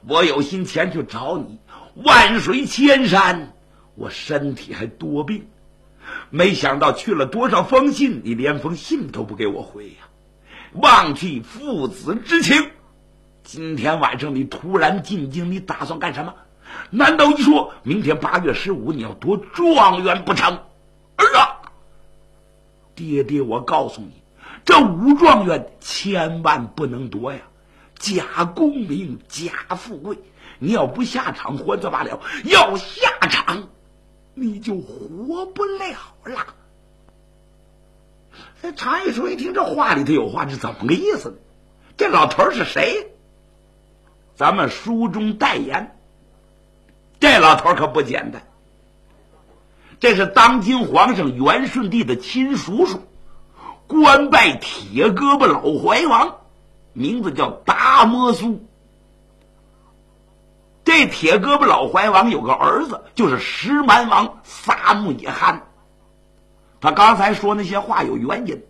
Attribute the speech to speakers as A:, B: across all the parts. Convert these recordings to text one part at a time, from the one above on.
A: 我有心前去找你，万水千山，我身体还多病，没想到去了多少封信，你连封信都不给我回呀，忘记父子之情。今天晚上你突然进京，你打算干什么？难道你说明天8月15你要夺状元不成？儿啊，爹爹，我告诉你，这5状元千万不能夺呀，假功名假富贵，你要不下场活着罢了，要下场你就活不了了。常玉春一听这话里头有话，是怎么个意思呢？这老头是谁？咱们书中代言，这老头可不简单，这是当今皇上元顺帝的亲叔叔，官拜铁胳膊老怀王，名字叫达摩苏。这铁胳膊老怀王有个儿子，就是石蛮王撒木野汗。他刚才说那些话有原因，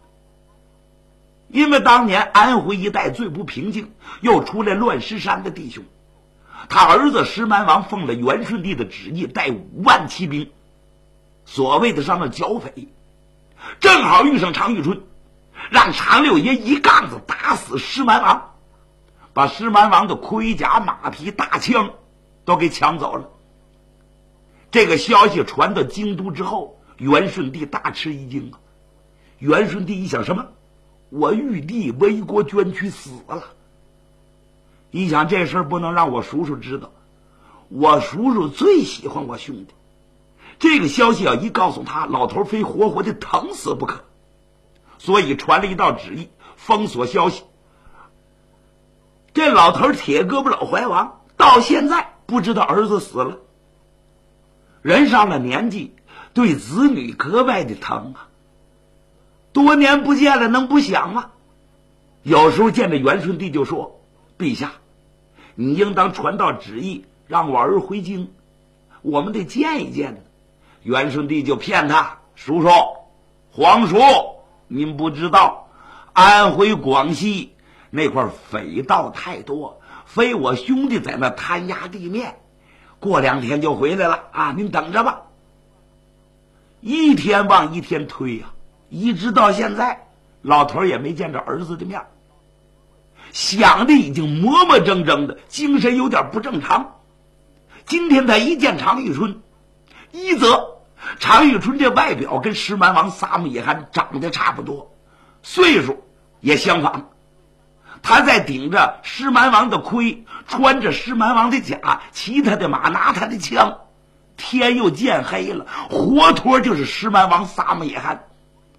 A: 因为当年安徽一带最不平静，又出来乱石山的弟兄，他儿子石蛮王奉了元顺帝的旨意，带5万骑兵，所谓的上了剿匪，正好遇上常遇春，让常六爷一杠子打死石蛮王，把石蛮王的盔甲马匹大枪都给抢走了。这个消息传到京都之后，元顺帝大吃一惊啊！元顺帝一想，什么？我玉帝为国捐躯死了！一想这事儿不能让我叔叔知道，我叔叔最喜欢我兄弟，这个消息要一告诉他，老头非活活的疼死不可。所以传了一道旨意，封锁消息。这老头铁胳膊老怀王到现在不知道儿子死了，人上了年纪，对子女格外的疼啊，多年不见了，能不想吗？有时候见着元顺帝就说，陛下，你应当传道旨意，让我儿回京，我们得见一见呢。元顺帝就骗他，叔叔，皇叔，您不知道，安徽广西那块匪盗太多，非我兄弟在那摊压地面，过2天就回来了啊，您等着吧。一天往一天推呀，一直到现在，老头也没见着儿子的面，想的已经磨磨怔怔的，精神有点不正常。今天他一见常遇春，一则常遇春这外表跟石蛮王撒木野汗长得差不多，岁数也相仿，他在顶着石蛮王的盔，穿着石蛮王的甲，骑他的马，拿他的枪，天又渐黑了，活脱就是石蛮王撒木野汗。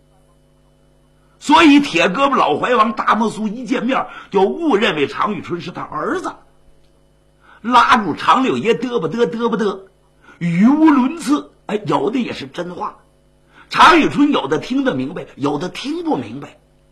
A: 所以铁胳膊老怀王达摩苏一见面就误认为常遇春是他儿子，拉住常六爷嘚啵嘚，语无伦次。有的也是真话，常遇春有的听得明白，有的听不明白。